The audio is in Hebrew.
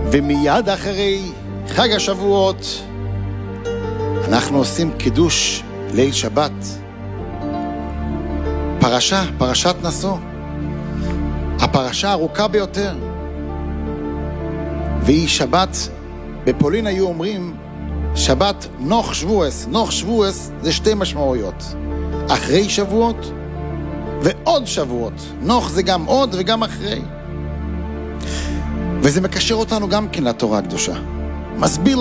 ומיד אחרי חג השבועות אנחנו עושים קידוש ליל שבת. פרשת נשוא. הפרשה הארוכה ביותר. והיא שבת, בפולין היו אומרים, שבת נוח שבועס. נוח שבועס זה שתי משמעויות. אחרי שבועות ועוד שבועות. נוח זה גם עוד וגם אחרי. וזה מקשר אותנו גם כן לתורה הקדושה. מסביר